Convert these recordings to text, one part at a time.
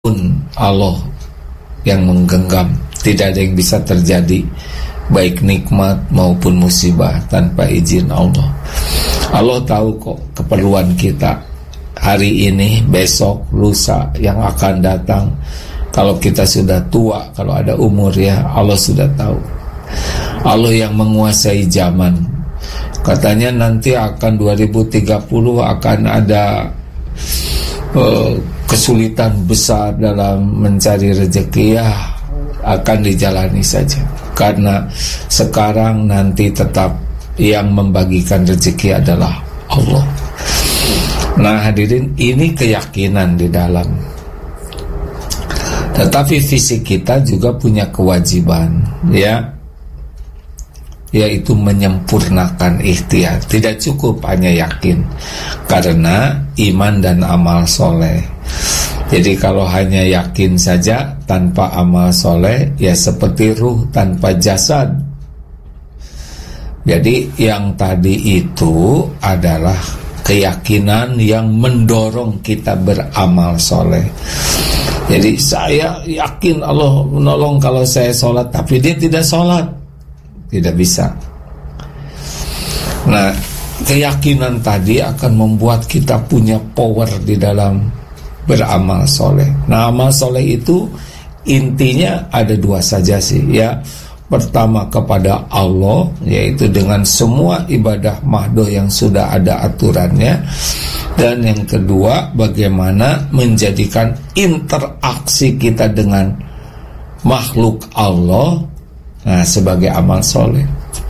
pun Allah yang menggenggam. Tidak ada yang bisa terjadi, baik nikmat maupun musibah, tanpa izin Allah. Allah tahu kok keperluan kita hari ini, besok, lusa, yang akan datang. Kalau kita sudah tua, kalau ada umur ya, Allah sudah tahu. Allah yang menguasai zaman. Katanya nanti akan 2030 akan ada kesulitan besar dalam mencari rezeki, ya akan dijalani saja. Karena sekarang nanti tetap yang membagikan rezeki adalah Allah. Nah hadirin, ini keyakinan di dalam. Tetapi fisik kita juga punya kewajiban, ya, yaitu menyempurnakan ikhtiar. Tidak cukup hanya yakin, karena iman dan amal soleh. Jadi kalau hanya yakin saja tanpa amal soleh, ya seperti ruh tanpa jasad. Jadi yang tadi itu adalah keyakinan yang mendorong kita beramal soleh. Jadi saya yakin Allah menolong kalau saya sholat, tapi dia tidak sholat, tidak bisa. Nah, keyakinan tadi akan membuat kita punya power di dalam beramal soleh. Nah, amal soleh itu intinya ada dua saja sih, ya. Pertama kepada Allah, yaitu dengan semua ibadah mahdoh yang sudah ada aturannya. Dan yang kedua, bagaimana menjadikan interaksi kita dengan makhluk Allah, nah, sebagai amal soleh.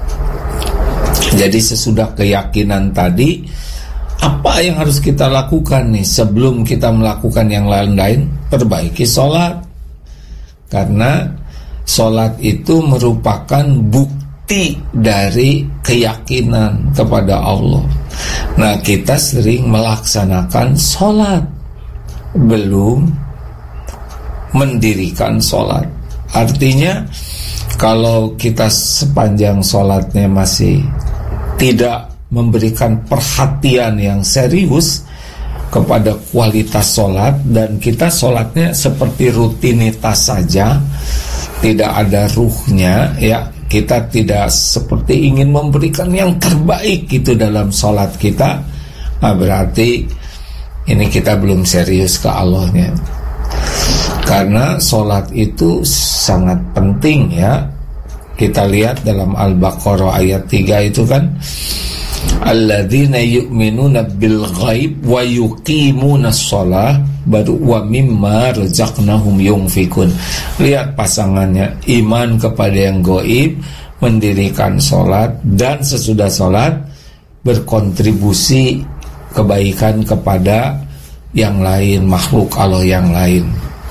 Jadi sesudah keyakinan tadi, apa yang harus kita lakukan nih sebelum kita melakukan yang lain-lain? Perbaiki sholat. Karena sholat itu merupakan bukti dari keyakinan kepada Allah. Nah, kita sering melaksanakan sholat, belum mendirikan sholat. Artinya kalau kita sepanjang sholatnya masih tidak memberikan perhatian yang serius kepada kualitas sholat, dan kita sholatnya seperti rutinitas saja, tidak ada ruhnya, ya, kita tidak seperti ingin memberikan yang terbaik gitu dalam sholat kita, nah berarti ini kita belum serius ke Allahnya. Karena sholat itu sangat penting, ya. Kita lihat dalam Al-Baqarah ayat 3 itu kan, alladzina yu'minuna bil ghaib wa yuqimunas shalah baru wa mimma razaqnahum yunfikun. Lihat pasangannya, iman kepada yang gaib, mendirikan sholat, dan sesudah sholat berkontribusi kebaikan kepada yang lain, makhluk Allah yang lain.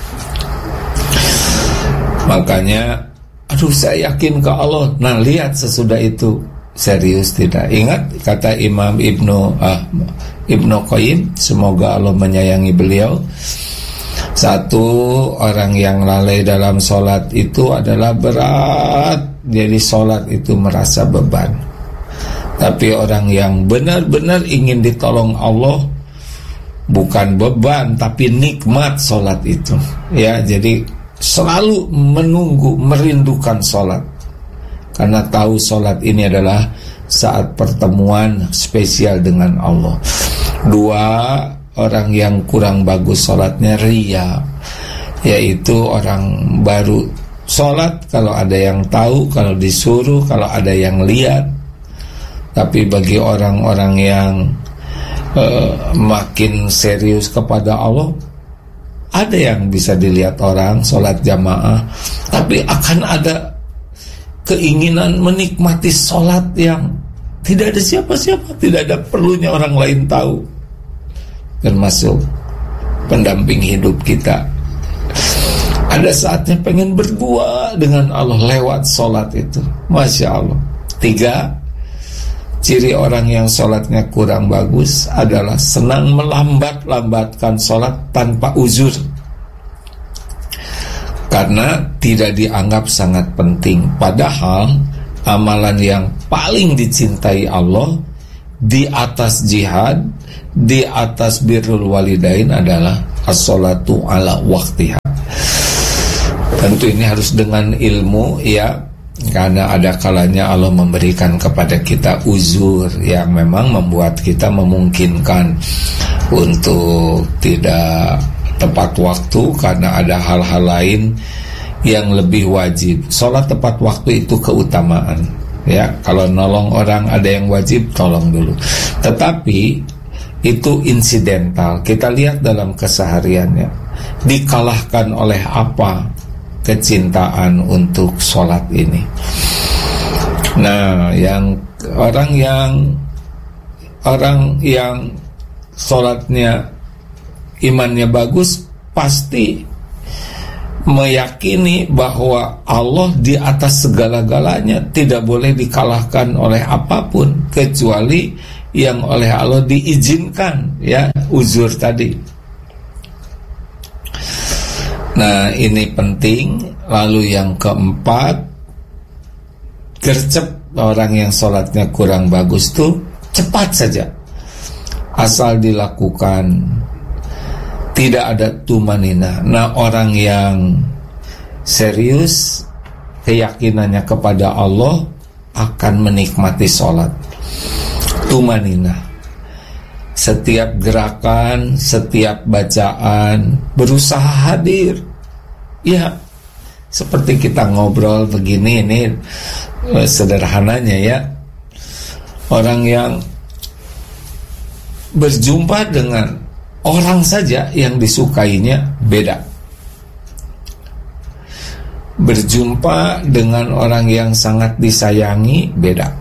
Makanya, aduh saya yakin ke Allah. Nah lihat sesudah itu serius tidak. Ingat kata Imam Ibnu Qayyim, semoga Allah menyayangi beliau, satu orang yang lalai dalam sholat itu adalah berat. Jadi sholat itu merasa beban. Tapi orang yang benar-benar ingin ditolong Allah, bukan beban tapi nikmat sholat itu, ya. Jadi selalu menunggu, merindukan sholat, karena tahu sholat ini adalah saat pertemuan spesial dengan Allah. Dua, orang yang kurang bagus sholatnya riya, yaitu orang baru sholat kalau ada yang tahu, kalau disuruh, kalau ada yang lihat. Tapi bagi orang-orang yang makin serius kepada Allah, ada yang bisa dilihat orang sholat jamaah, tapi akan ada keinginan menikmati sholat yang tidak ada siapa-siapa, tidak ada perlunya orang lain tahu. Termasuk pendamping hidup kita, ada saatnya pengen berdua dengan Allah lewat sholat itu. Masya Allah. 3, ciri orang yang sholatnya kurang bagus adalah senang melambat-lambatkan sholat tanpa uzur, karena tidak dianggap sangat penting. Padahal amalan yang paling dicintai Allah di atas jihad, di atas birrul walidain adalah as-sholatu ala waktiha. Tentu ini harus dengan ilmu ya, karena ada kalanya Allah memberikan kepada kita uzur yang memang membuat kita memungkinkan untuk tidak tepat waktu karena ada hal-hal lain yang lebih wajib. Sholat tepat waktu itu keutamaan ya. Kalau nolong orang ada yang wajib, tolong dulu. Tetapi itu insidental. Kita lihat dalam kesehariannya, dikalahkan oleh apa kecintaan untuk sholat ini. Nah, orang yang sholatnya imannya bagus pasti meyakini bahwa Allah di atas segala-galanya, tidak boleh dikalahkan oleh apapun kecuali yang oleh Allah diizinkan ya, uzur tadi. Nah, ini penting. Lalu yang keempat, gercep. Orang yang sholatnya kurang bagus tuh cepat saja, asal dilakukan, tidak ada tumanina. Nah, orang yang serius keyakinannya kepada Allah akan menikmati sholat. Tumanina, setiap gerakan, setiap bacaan berusaha hadir. Ya, seperti kita ngobrol begini, ini sederhananya ya. Orang yang berjumpa dengan orang saja yang disukainya beda, berjumpa dengan orang yang sangat disayangi beda.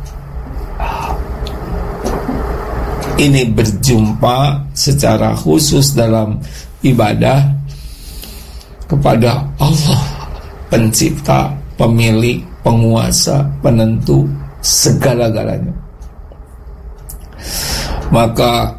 Ini berjumpa secara khusus dalam ibadah kepada Allah, pencipta, pemilik, penguasa, penentu segala-galanya. Maka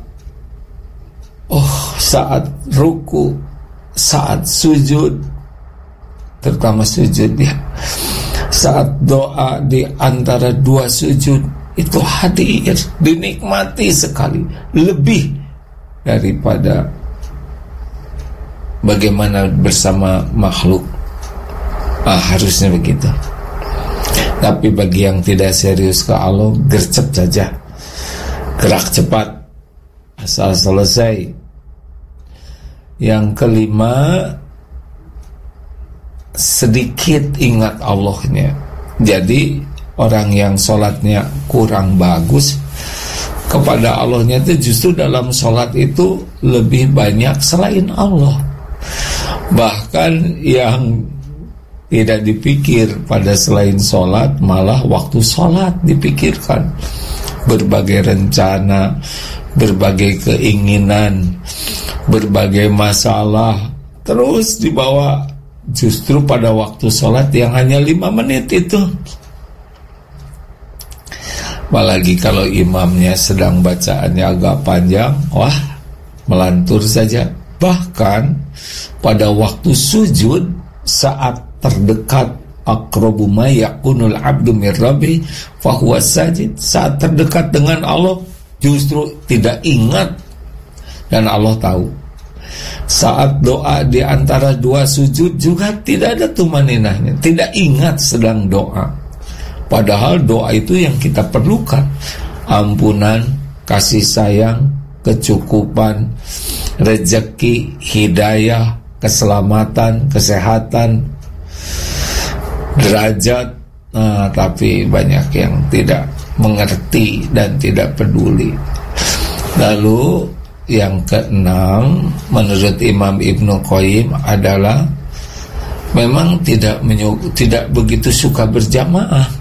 saat ruku, saat sujud, terutama sujud ya, saat doa di antara dua sujud, itu hadir, dinikmati sekali, lebih daripada bagaimana bersama makhluk. Harusnya begitu. Tapi bagi yang tidak serius ke Allah, gercep saja, gerak cepat, asal selesai. Yang kelima, sedikit ingat Allahnya. Jadi orang yang sholatnya kurang bagus, kepada Allahnya itu justru dalam sholat itu lebih banyak selain Allah. Bahkan yang tidak dipikir pada selain sholat, malah waktu sholat dipikirkan. Berbagai rencana, berbagai keinginan, berbagai masalah terus dibawa justru pada waktu sholat yang hanya 5 menit itu. Apalagi kalau imamnya sedang bacaannya agak panjang, wah, melantur saja. Bahkan pada waktu sujud, saat terdekat, aqrabu ma yakunul abdu mir rabbi fahuwa sajid, saat terdekat dengan Allah justru tidak ingat, dan Allah tahu. Saat doa di antara dua sujud juga tidak ada tumaninahnya, tidak ingat sedang doa. Padahal doa itu yang kita perlukan, ampunan, kasih sayang, kecukupan, rezeki, hidayah, keselamatan, kesehatan, derajat. Tapi banyak yang tidak mengerti dan tidak peduli. Lalu yang keenam, menurut Imam Ibnu Qayyim adalah memang tidak begitu suka berjamaah.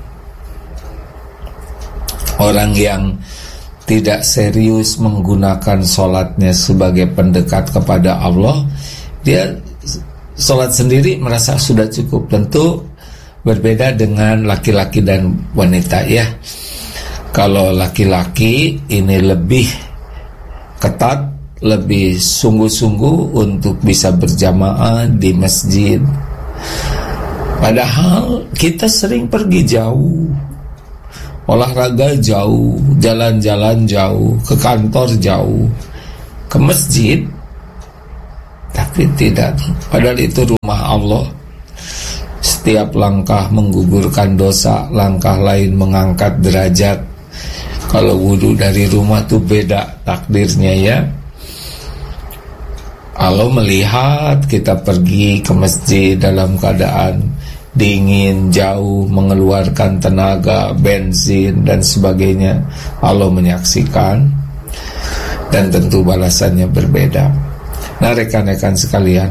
Orang yang tidak serius menggunakan sholatnya sebagai pendekat kepada Allah, dia sholat sendiri merasa sudah cukup. Tentu berbeda dengan laki-laki dan wanita ya. Kalau laki-laki ini lebih ketat, lebih sungguh-sungguh untuk bisa berjamaah di masjid. Padahal kita sering pergi jauh, olahraga jauh, jalan-jalan jauh, ke kantor jauh, ke masjid Tapi tidak, padahal itu rumah Allah. Setiap langkah menggugurkan dosa, langkah lain mengangkat derajat. Kalau wudhu dari rumah tuh beda takdirnya ya. Allah melihat kita pergi ke masjid dalam keadaan dingin, jauh, mengeluarkan tenaga, bensin dan sebagainya. Allah menyaksikan dan tentu balasannya berbeda. Nah rekan-rekan sekalian,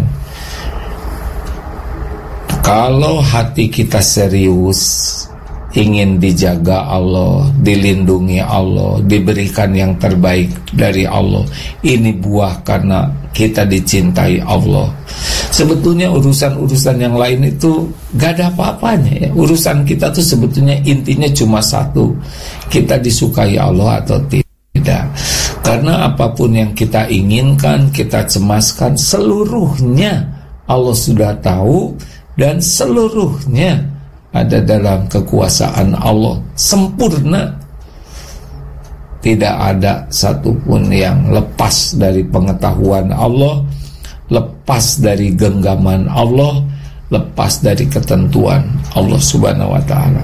kalau hati kita serius ingin dijaga Allah, dilindungi Allah, diberikan yang terbaik dari Allah, ini buah karena kita dicintai Allah. Sebetulnya urusan-urusan yang lain itu gak ada apa-apanya ya. Urusan kita tuh sebetulnya intinya cuma satu, kita disukai Allah atau tidak. Karena apapun yang kita inginkan, kita cemaskan, seluruhnya Allah sudah tahu dan seluruhnya ada dalam kekuasaan Allah, sempurna. Tidak ada satupun yang lepas dari pengetahuan Allah, lepas dari genggaman Allah, lepas dari ketentuan Allah Subhanahu wa ta'ala.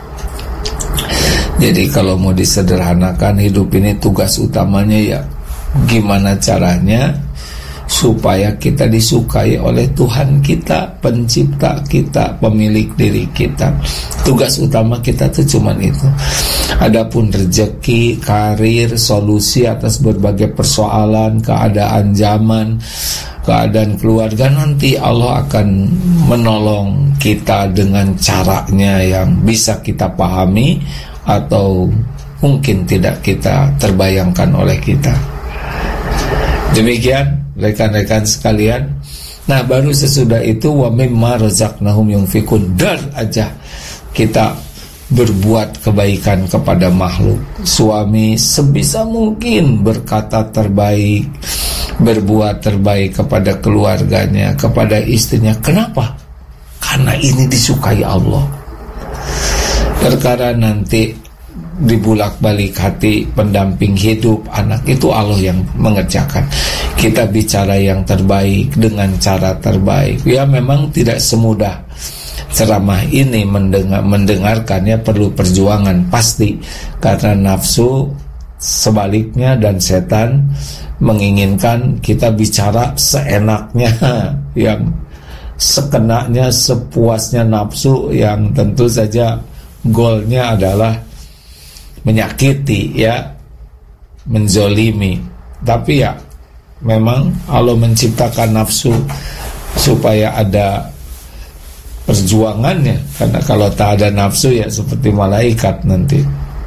Jadi kalau mau disederhanakan, hidup ini tugas utamanya ya gimana caranya supaya kita disukai oleh Tuhan kita, pencipta kita, pemilik diri kita. Tugas utama kita tuh cuman itu. Adapun rezeki, karir, solusi atas berbagai persoalan, keadaan zaman, keadaan keluarga, nanti Allah akan menolong kita dengan caranya yang bisa kita pahami atau mungkin tidak kita terbayangkan oleh kita. Demikian rekan-rekan sekalian. Nah baru sesudah itu wa mimma razaqnahum yunfikun, dar aja kita berbuat kebaikan kepada makhluk. Suami sebisa mungkin berkata terbaik, berbuat terbaik kepada keluarganya, kepada istrinya. Kenapa? Karena ini disukai Allah. Perkara nanti dibulak-balik hati, pendamping hidup, anak itu Allah yang mengerjakan. Kita bicara yang terbaik dengan cara terbaik. Ya memang tidak semudah ceramah ini, mendengarkannya perlu perjuangan pasti. Karena nafsu sebaliknya dan setan menginginkan kita bicara seenaknya, yang sekenaknya, sepuasnya nafsu, yang tentu saja goalnya adalah menyakiti ya, menzolimi. Tapi ya memang Allah menciptakan nafsu supaya ada perjuangannya, karena kalau tak ada nafsu ya seperti malaikat nanti.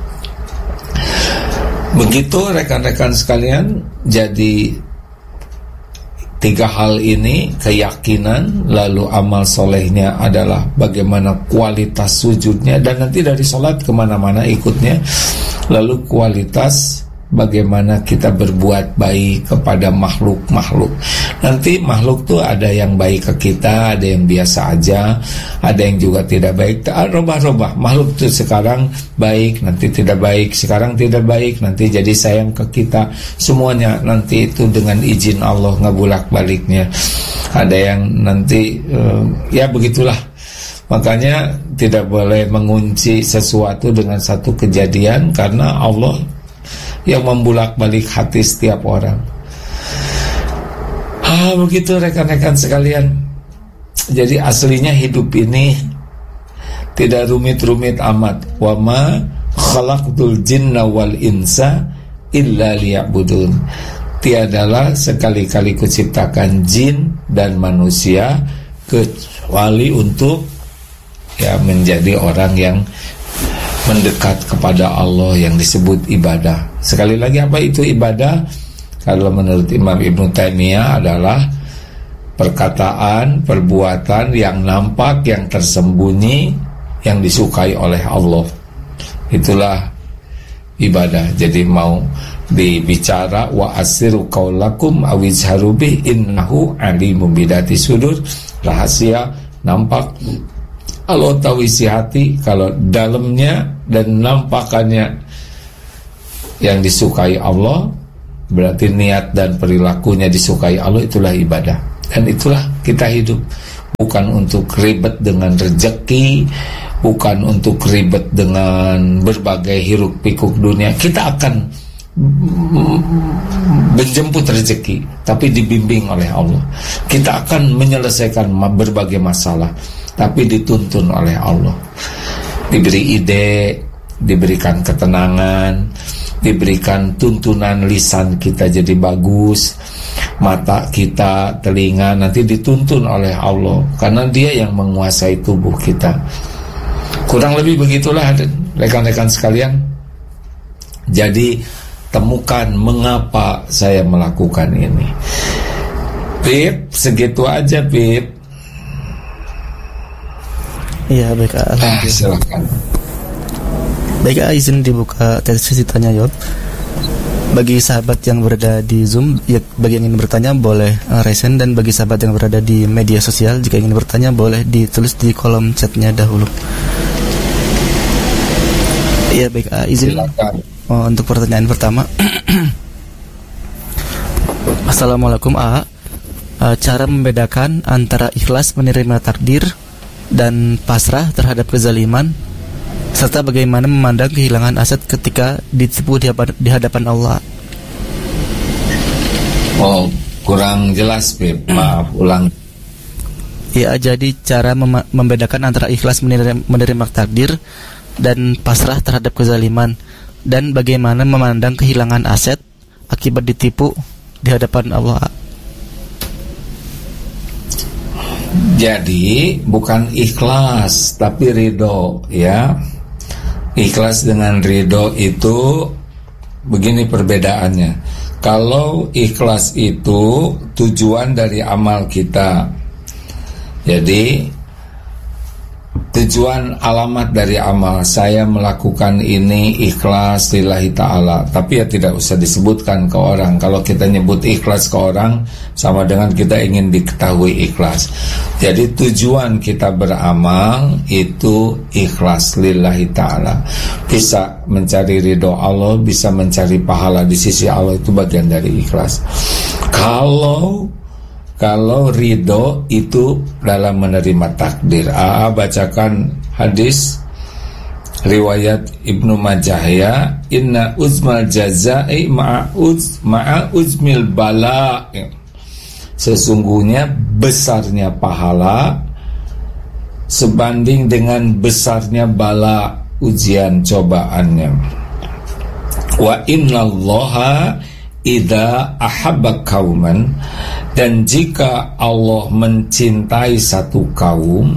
Begitu rekan-rekan sekalian. Jadi tiga hal ini, keyakinan, lalu amal solehnya adalah bagaimana kualitas sujudnya, dan nanti dari sholat kemana-mana ikutnya. Lalu kualitas bagaimana kita berbuat baik kepada makhluk-makhluk. Nanti makhluk tuh ada yang baik ke kita, ada yang biasa aja, ada yang juga tidak baik. Robah-robah makhluk tuh sekarang baik, nanti tidak baik, sekarang tidak baik, nanti jadi sayang ke kita. Semuanya nanti itu dengan izin Allah ngebulak-baliknya. Ada yang nanti ya begitulah. Makanya tidak boleh mengunci sesuatu dengan satu kejadian, karena Allah yang membulak-balik hati setiap orang. Begitu rekan-rekan sekalian. Jadi aslinya hidup ini tidak rumit-rumit amat. Wa ma khalaqtul jinna wal insa illa liya'budun. Tiadalah sekali-kali kuciptakan jin dan manusia kecuali untuk ya menjadi orang yang mendekat kepada Allah, yang disebut ibadah. Sekali lagi, apa itu ibadah? Kalau menurut Imam Ibnu Taimiyah adalah perkataan, perbuatan yang nampak, yang tersembunyi, yang disukai oleh Allah. Itulah ibadah. Jadi mau dibicara wa asiru qaulakum awizharu bih innahu alimun bidati sudur, rahasia, nampak, Allah tahu isi hati. Kalau dalamnya dan nampakannya yang disukai Allah, berarti niat dan perilakunya disukai Allah, itulah ibadah. Dan itulah kita hidup, bukan untuk ribet dengan rezeki, bukan untuk ribet dengan berbagai hiruk pikuk dunia. Kita akan menjemput rezeki, tapi dibimbing oleh Allah. Kita akan menyelesaikan berbagai masalah, tapi dituntun oleh Allah. Diberi ide, diberikan ketenangan, diberikan tuntunan lisan kita jadi bagus, mata kita, telinga nanti dituntun oleh Allah, karena Dia yang menguasai tubuh kita. Kurang lebih begitulah rekan-rekan sekalian. Jadi temukan mengapa saya melakukan ini. Pip, segitu aja Pip. Iya, baik, alhamdulillah. Silakan. Baik, izin dibuka sesi tanya jawab. Bagi sahabat yang berada di Zoom, ya, bagi yang ingin bertanya boleh raise, dan bagi sahabat yang berada di media sosial, jika ingin bertanya boleh ditulis di kolom chatnya dahulu. Iya, baik, izin untuk pertanyaan pertama. Assalamualaikum cara membedakan antara ikhlas menerima takdir dan pasrah terhadap kezaliman, serta bagaimana memandang kehilangan aset ketika ditipu di hadapan Allah. Oh, kurang jelas, Beb. Maaf, ulang. Ya, jadi cara membedakan antara ikhlas menerima takdir dan pasrah terhadap kezaliman, dan bagaimana memandang kehilangan aset akibat ditipu di hadapan Allah. Jadi bukan ikhlas tapi ridho, ya. Ikhlas dengan ridho itu begini perbedaannya. Kalau ikhlas itu tujuan dari amal kita, jadi tujuan alamat dari amal saya melakukan ini ikhlas lillahi ta'ala, tapi ya tidak usah disebutkan ke orang. Kalau kita nyebut ikhlas ke orang sama dengan kita ingin diketahui ikhlas. Jadi tujuan kita beramal itu ikhlas lillahi ta'ala, bisa mencari ridho Allah, bisa mencari pahala di sisi Allah, itu bagian dari ikhlas. Kalau ridho itu dalam menerima takdir. Bacakan hadis riwayat Ibnu Majah, ya. Inna uzmal jazai ma'a uzmil bala. Sesungguhnya besarnya pahala sebanding dengan besarnya bala, ujian cobaannya. Wa innallaha idza ahabba qauman, dan jika Allah mencintai satu kaum,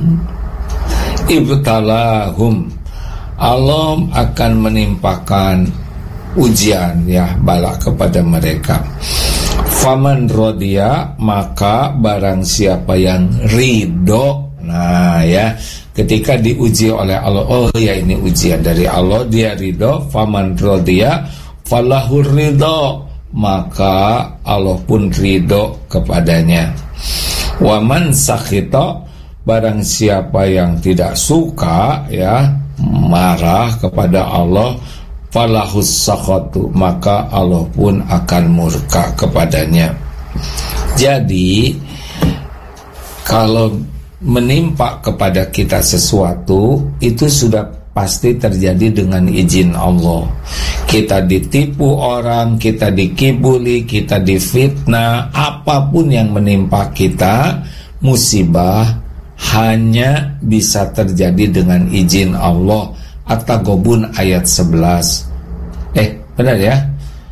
ibtalahum, Allah akan menimpakan ujian, ya, bala kepada mereka. Faman rodiya, maka barang siapa yang ridho. Nah, ya, ketika diuji oleh Allah, oh ya ini ujian dari Allah, dia ridho. Faman rodiya falahur ridho, maka Allah pun ridho kepadanya. Waman sakhita, barang siapa yang tidak suka, ya, marah kepada Allah, falahus sakhatu, maka Allah pun akan murka kepadanya. Jadi kalau menimpa kepada kita sesuatu, itu sudah pasti terjadi dengan izin Allah. Kita ditipu orang, kita dikibuli, kita difitnah, apapun yang menimpa kita, musibah hanya bisa terjadi dengan izin Allah. At-Taghabun ayat 11. Benar ya?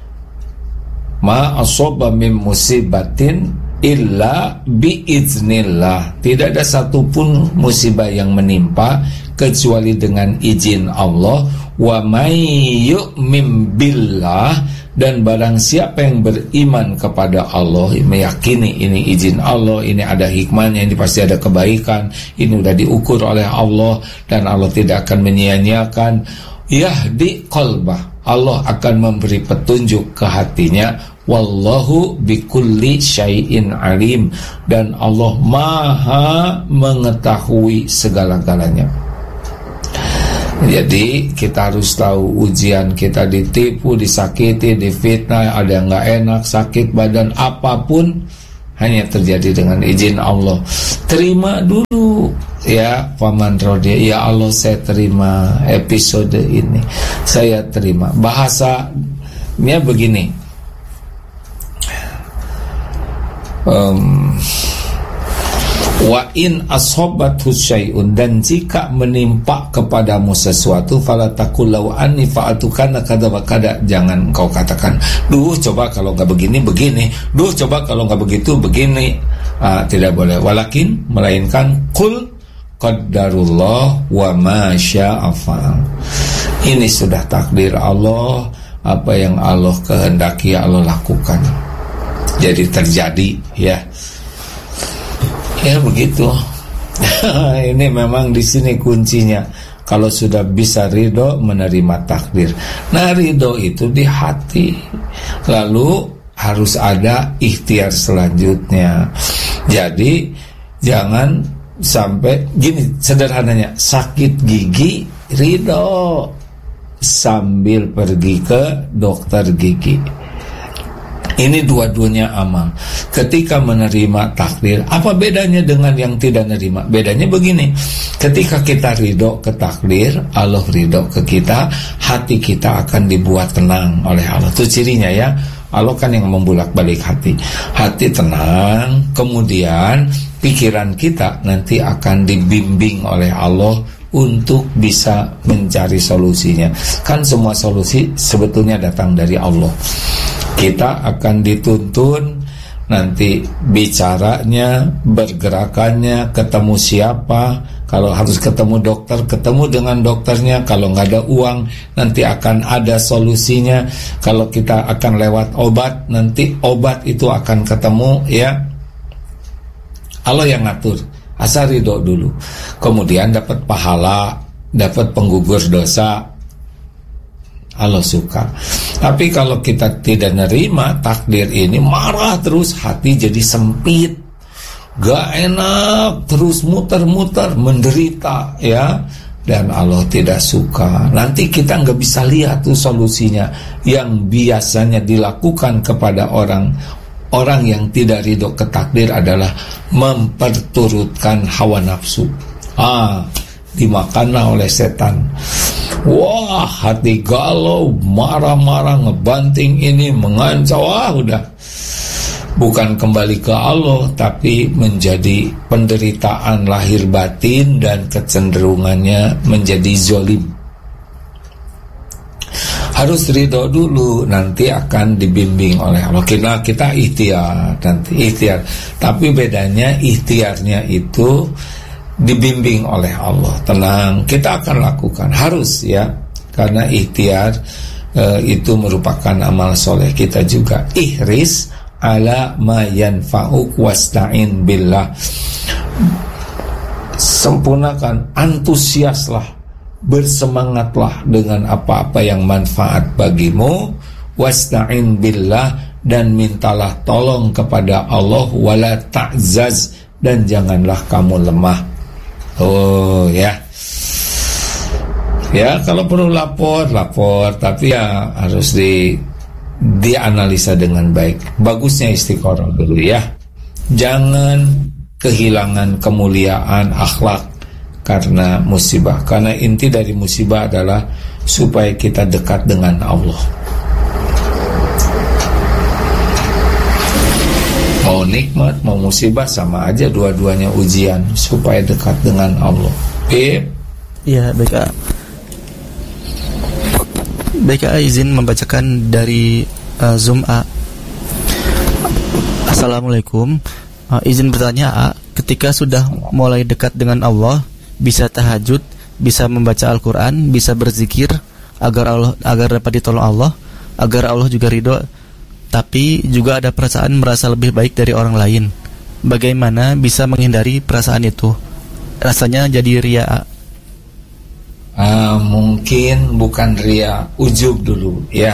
Ma asaba min musibatin illa biiznillah. Tidak ada satupun musibah yang menimpa kecuali dengan izin Allah. Wa may yu'min billah, dan barang siapa yang beriman kepada Allah, meyakini ini izin Allah, ini ada hikmahnya, ini pasti ada kebaikan, ini sudah diukur oleh Allah dan Allah tidak akan menyia-nyiakan, yahdi qalbah, Allah akan memberi petunjuk ke hatinya. Wallahu bikulli syai'in alim, dan Allah maha mengetahui segala-galanya. Jadi kita harus tahu ujian kita, ditipu, disakiti, difitnah, ada yang gak enak, sakit badan, apapun, hanya terjadi dengan izin Allah. Terima dulu ya, paman Rodia. Ya Allah, saya terima episode ini, saya terima. Bahasanya begini, wa in asobathu syai'un, dan jika menimpa kepadamu sesuatu, fala taqul law anni fa'altu kana kada wa kada, jangan kau katakan, duh coba kalau enggak begini, duh coba kalau enggak begitu begini. Tidak boleh. Walakin, melainkan qul qaddarullah wa ma syaa fa'al. Ini sudah takdir Allah, apa yang Allah kehendaki Allah lakukan. Jadi terjadi ya. Ya begitu. Ini memang di sini kuncinya. Kalau sudah bisa ridho, menerima takdir. Nah, ridho itu di hati. Lalu harus ada ikhtiar selanjutnya. Jadi jangan sampai gini, sederhananya, sakit gigi ridho sambil pergi ke dokter gigi. Ini dua-duanya amal. Ketika menerima takdir, apa bedanya dengan yang tidak menerima? Bedanya begini, ketika kita ridho ke takdir, Allah ridho ke kita, hati kita akan dibuat tenang oleh Allah. Itu cirinya ya. Allah kan yang membulak-balik hati. Hati tenang, kemudian pikiran kita nanti akan dibimbing oleh Allah untuk bisa mencari solusinya. Kan semua solusi sebetulnya datang dari Allah. Kita akan dituntun nanti bicaranya, bergerakannya, ketemu siapa. Kalau harus ketemu dokter, ketemu dengan dokternya. Kalau nggak ada uang, nanti akan ada solusinya. Kalau kita akan lewat obat, nanti obat itu akan ketemu ya. Allah yang ngatur. Asal ridho dulu. Kemudian dapat pahala, dapat penggugur dosa. Allah suka. Tapi kalau kita tidak nerima takdir ini, marah terus, hati jadi sempit, gak enak, terus muter-muter, menderita ya. Dan Allah tidak suka. Nanti kita gak bisa lihat tuh solusinya. Yang biasanya dilakukan kepada orang yang tidak ridho ke takdir adalah memperturutkan hawa nafsu. Dimakanlah oleh setan. Wah, hati galau, marah-marah, ngebanting ini, mengancam. Udah, bukan kembali ke Allah, tapi menjadi penderitaan lahir batin dan kecenderungannya menjadi zolim. Harus ridho dulu, nanti akan dibimbing oleh Allah. Kita ikhtiar, nanti ikhtiar. Tapi bedanya ikhtiarnya itu dibimbing oleh Allah. Tenang, kita akan lakukan, harus ya, karena ikhtiar itu merupakan amal soleh kita juga. Ihris ala ma yanfa'uk wasta'in billah. Sempurnakan, antusiaslah, bersemangatlah dengan apa-apa yang manfaat bagimu. Wasta'in billah, dan mintalah tolong kepada Allah. Wala ta'zaz, dan janganlah kamu lemah. Oh ya. Ya, kalau perlu lapor, tapi ya harus dianalisa dengan baik. Bagusnya istiqoroh dulu ya. Jangan kehilangan kemuliaan akhlak karena musibah. Karena inti dari musibah adalah supaya kita dekat dengan Allah. Mau nikmat, mau musibah, sama aja, dua-duanya ujian supaya dekat dengan Allah. Iya, baik, izin membacakan dari Zoom A. Assalamualaikum. Izin bertanya, ketika sudah mulai dekat dengan Allah, bisa tahajud, bisa membaca Al-Quran, bisa berzikir agar dapat ditolong Allah, agar Allah juga ridho, tapi juga ada perasaan merasa lebih baik dari orang lain. Bagaimana bisa menghindari perasaan itu? Rasanya jadi ria. Mungkin bukan ria, ujub dulu ya.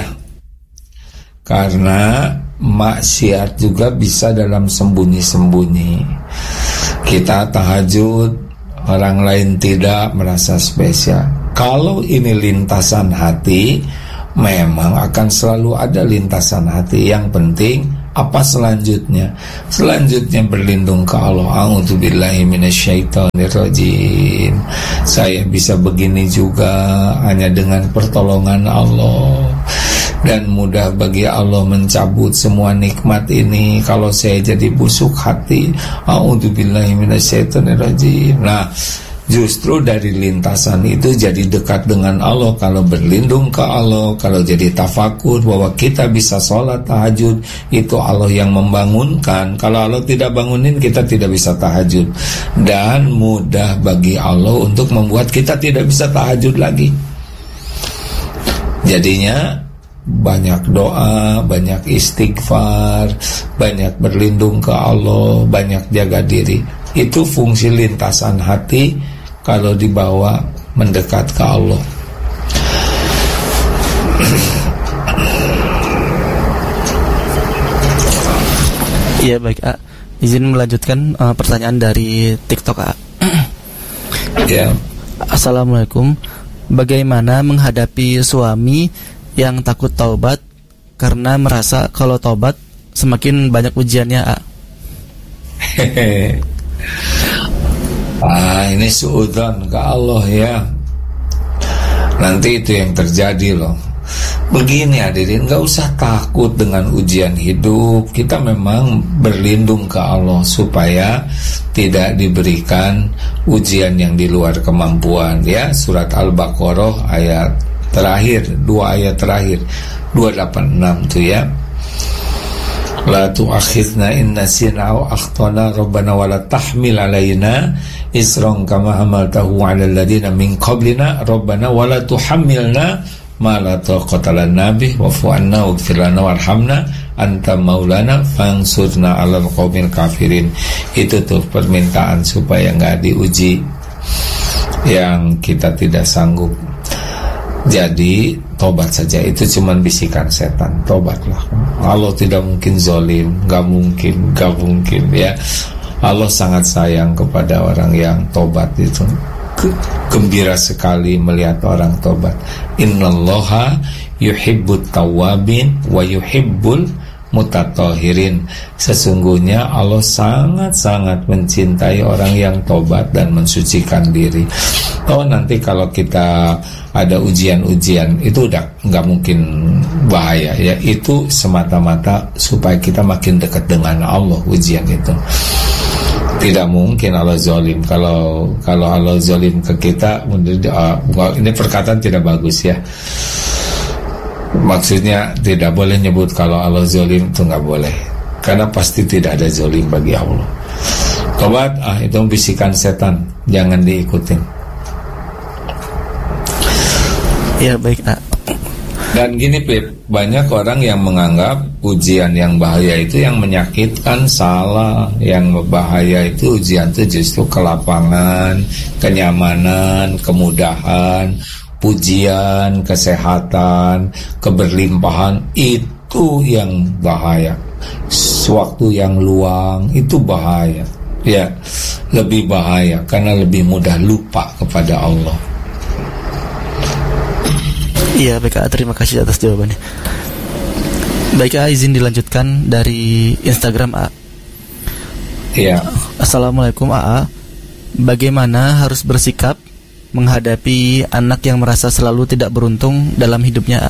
Karena maksiat juga bisa dalam sembunyi-sembunyi. Kita tahajud, orang lain tidak, merasa spesial. Kalau ini lintasan hati, memang akan selalu ada lintasan hati. Yang penting Apa selanjutnya? Selanjutnya berlindung ke Allah. A'udzubillahi minasyaitonirrajim. Saya bisa begini juga hanya dengan pertolongan Allah. Dan mudah bagi Allah mencabut semua nikmat ini kalau saya jadi busuk hati. A'udzubillahi minasyaitonirrajim. Nah, justru dari lintasan itu jadi dekat dengan Allah. Kalau berlindung ke Allah, kalau jadi tafakur bahwa kita bisa sholat tahajud, itu Allah yang membangunkan. Kalau Allah tidak bangunin, kita tidak bisa tahajud. Dan mudah bagi Allah untuk membuat kita tidak bisa tahajud lagi. Jadinya banyak doa, banyak istighfar, banyak berlindung ke Allah, banyak jaga diri. Itu fungsi lintasan hati kalau dibawa mendekat ke Allah. Iya baik, A. Izin melanjutkan pertanyaan dari TikTok, A. Ya. Assalamualaikum. Bagaimana menghadapi suami yang takut taubat karena merasa kalau taubat semakin banyak ujiannya, A? Ini suudzon ke Allah ya. Nanti itu yang terjadi loh. Begini hadirin, gak usah takut dengan ujian hidup. Kita memang berlindung ke Allah supaya tidak diberikan ujian yang di luar kemampuan ya. Surat Al-Baqarah ayat terakhir, 2 ayat terakhir, 286 tuh ya. La tu'akhidna in nasina aw akhtana rabbana wala tahmil alaina isran kama hamaltahu 'alal ladina min qablina rabbana wala tuhammilna ma la taqata lana bih wa'fu 'anna waghfir lana warhamna anta maulana fansurna 'alal qaumil kafirin. Itu tuh permintaan supaya enggak diuji yang kita tidak sanggup. Jadi tobat saja, itu cuma bisikan setan. Tobatlah. Allah tidak mungkin zalim, gak mungkin ya. Allah sangat sayang kepada orang yang tobat itu. Gembira sekali melihat orang tobat. Innallaha yuhibbut tawwabin wa yuhibbul mutatahhirin. Sesungguhnya Allah sangat-sangat mencintai orang yang tobat dan mensucikan diri. Nanti kalau kita ada ujian-ujian itu udah nggak mungkin bahaya ya. Itu semata-mata supaya kita makin dekat dengan Allah. Ujian itu tidak mungkin Allah zalim. Kalau Allah zalim ke kita, ini perkataan tidak bagus ya. Maksudnya tidak boleh nyebut kalau Allah zalim, itu nggak boleh, karena pasti tidak ada zalim bagi Allah. Tobat, itu bisikan setan, jangan diikutin. Ya baik, A. Dan gini Pip, banyak orang yang menganggap ujian yang bahaya itu yang menyakitkan, salah. Yang bahaya itu ujian itu justru kelapangan, kenyamanan, kemudahan, pujian, kesehatan, keberlimpahan. Itu yang bahaya. Sewaktu yang luang itu bahaya. Ya, lebih bahaya karena lebih mudah lupa kepada Allah. Iya, baik, A. Terima kasih atas jawabannya. Baik, A, izin dilanjutkan dari Instagram, A. Iya. Assalamualaikum, A. Bagaimana harus bersikap menghadapi anak yang merasa selalu tidak beruntung dalam hidupnya, A?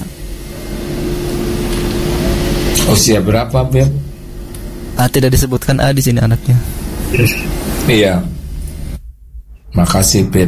Usia berapa, Beb? Tidak disebutkan, A, di sini anaknya. Iya. Makasih, Beb.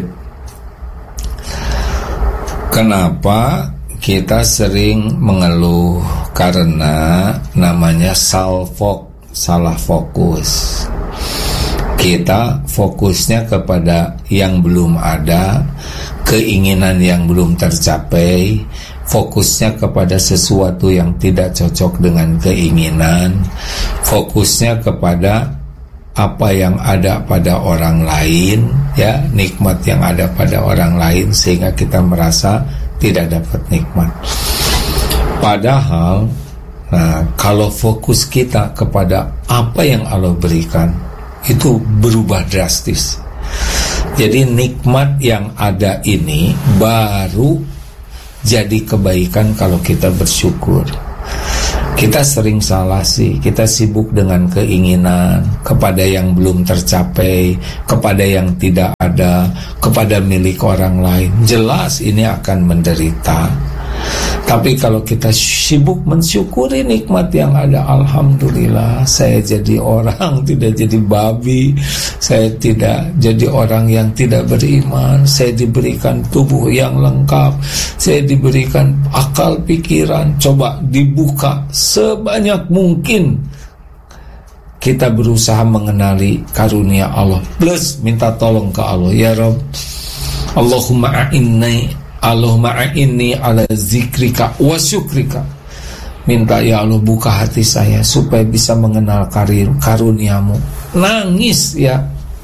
Kenapa kita sering mengeluh? Karena namanya salah fokus. Kita fokusnya kepada yang belum ada, keinginan yang belum tercapai, fokusnya kepada sesuatu yang tidak cocok dengan keinginan, fokusnya kepada apa yang ada pada orang lain, ya, nikmat yang ada pada orang lain, sehingga kita merasa tidak dapat nikmat. Padahal, kalau fokus kita kepada apa yang Allah berikan, itu berubah drastis. Jadi nikmat yang ada ini baru jadi kebaikan kalau kita bersyukur. Kita sering salah sih, kita sibuk dengan keinginan kepada yang belum tercapai, kepada yang tidak ada, kepada milik orang lain. Jelas ini akan menderita. Tapi kalau kita sibuk mensyukuri nikmat yang ada, alhamdulillah, saya jadi orang, tidak jadi babi, saya tidak jadi orang yang tidak beriman, saya diberikan tubuh yang lengkap, saya diberikan akal pikiran. Coba dibuka sebanyak mungkin, kita berusaha mengenali karunia Allah, plus minta tolong ke Allah, ya Rabb, Allahumma a'inni ala zikrika wa syukrika. Minta ya Allah buka hati saya supaya bisa mengenal karuniamu. Nangis ya,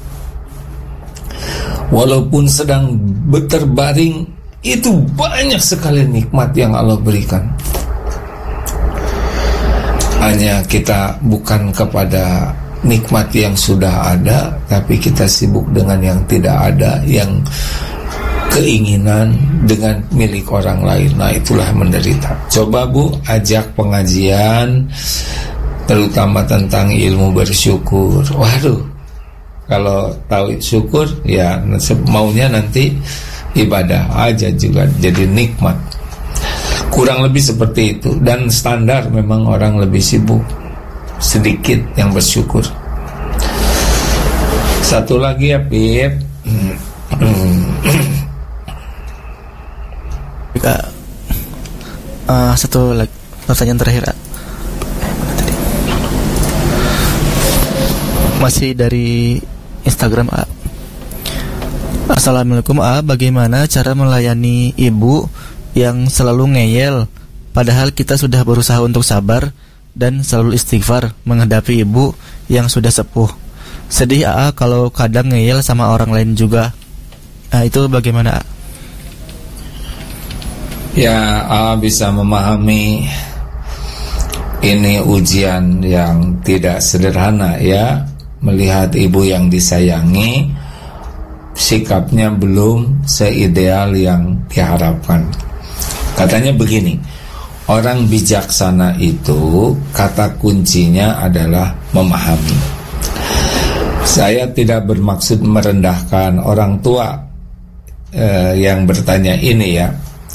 walaupun sedang terbaring, itu banyak sekali nikmat yang Allah berikan. Hanya kita bukan kepada nikmat yang sudah ada, tapi kita sibuk dengan yang tidak ada, yang keinginan dengan milik orang lain. Nah, itulah menderita. Coba Bu, ajak pengajian terutama tentang ilmu bersyukur. Waduh, kalau tahu syukur ya maunya nanti ibadah aja juga jadi nikmat. Kurang lebih seperti itu. Dan standar memang orang lebih sibuk, sedikit yang bersyukur. Satu lagi ya Pip. Satu lagi pertanyaan terakhir, masih dari Instagram A. Assalamualaikum A, bagaimana cara melayani ibu yang selalu ngeyel, padahal kita sudah berusaha untuk sabar dan selalu istighfar menghadapi ibu yang sudah sepuh. Sedih A kalau kadang ngeyel sama orang lain juga. Nah, itu bagaimana A? Ya, bisa memahami ini ujian yang tidak sederhana ya. Melihat ibu yang disayangi, sikapnya belum seideal yang diharapkan. Katanya begini, orang bijaksana itu kata kuncinya adalah memahami. Saya tidak bermaksud merendahkan orang tua yang bertanya ini ya.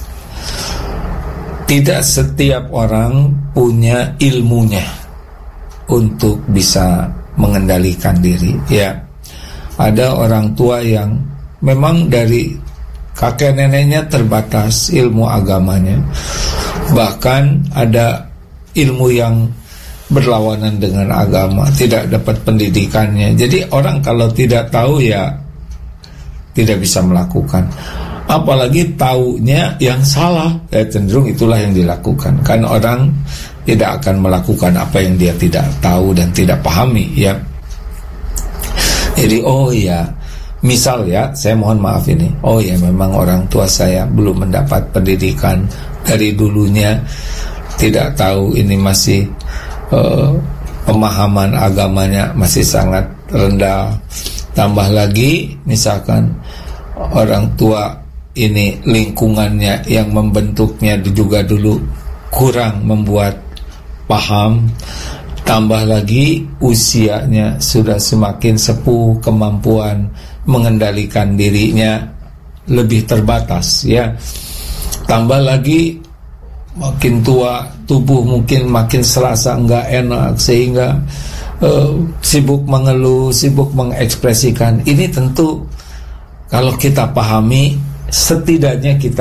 Tidak setiap orang punya ilmunya untuk bisa mengendalikan diri ya. Ada orang tua yang memang dari kakek neneknya terbatas ilmu agamanya. Bahkan ada ilmu yang berlawanan dengan agama, tidak dapat pendidikannya. Jadi orang kalau tidak tahu ya tidak bisa melakukan. Apalagi taunya yang salah, cenderung itulah yang dilakukan. Kan orang tidak akan melakukan apa yang dia tidak tahu dan tidak pahami ya. Jadi oh ya, misal ya, saya mohon maaf ini, oh ya memang orang tua saya belum mendapat pendidikan, dari dulunya tidak tahu, ini masih pemahaman agamanya masih sangat rendah. Tambah lagi misalkan orang tua ini lingkungannya yang membentuknya juga dulu kurang membuat paham. Tambah lagi usianya sudah semakin sepuh, kemampuan mengendalikan dirinya lebih terbatas ya. Tambah lagi makin tua, tubuh mungkin makin serasa enggak enak, sehingga sibuk mengeluh, sibuk mengekspresikan. Ini tentu kalau kita pahami, setidaknya kita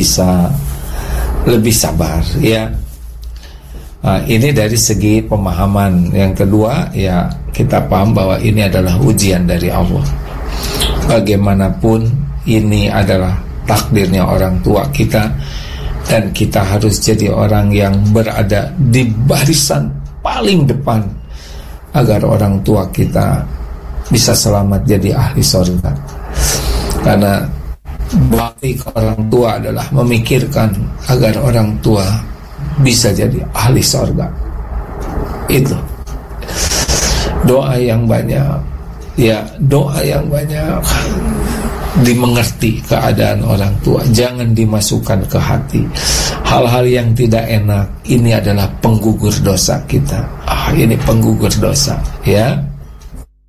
lebih sabar ya. Nah, ini dari segi pemahaman. Yang kedua ya, kita paham bahwa ini adalah ujian dari Allah. Bagaimanapun ini adalah takdirnya orang tua kita, dan kita harus jadi orang yang berada di barisan paling depan agar orang tua kita bisa selamat jadi ahli surga. Karena bakti ke orang tua adalah memikirkan agar orang tua bisa jadi ahli surga. Itu doa yang banyak ya, doa yang banyak. dimengerti keadaan orang tua, jangan dimasukkan ke hati. Hal-hal yang tidak enak ini adalah penggugur dosa kita. Ini penggugur dosa, ya.